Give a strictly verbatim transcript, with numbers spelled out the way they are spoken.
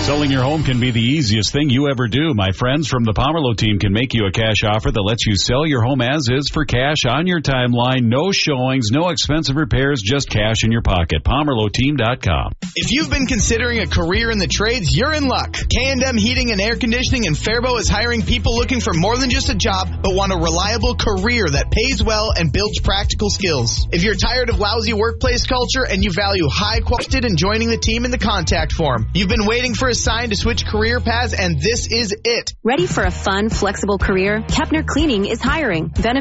Selling your home can be the easiest thing you ever do. My friends from the Pomerleau team can make you a cash offer that lets you sell your home as is for cash on your timeline. No showings, no expensive repairs, just cash in your pocket. Pomerleau Team dot com. If you've been considering a career in the trades, you're in luck. K and M Heating and Air Conditioning in Faribault is hiring people looking for more than just a job, but want a reliable career that pays well and builds practical skills. If you're tired of lousy workplace culture and you value high quality and joining the team in the contact form, you've been waiting for a sign to switch career paths, and this is it. Ready for a fun, flexible career? Kepner Cleaning is hiring. Benefits